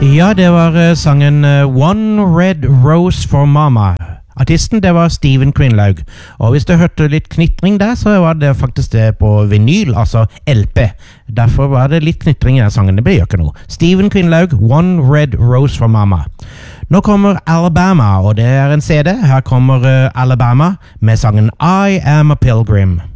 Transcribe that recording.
Ja, det var sangen One Red Rose for Mama. Artisten det var Stephen Quinlaug. Og hvis du hørte litt knitring der, så var det faktisk det på vinyl, altså LP. Derfor var det litt knitring i den sangen, det gjør ikke noe. Stephen Quinlaug, One Red Rose for Mama. Nå kommer Alabama, og det er en CD. Her kommer Alabama med sangen I Am a Pilgrim.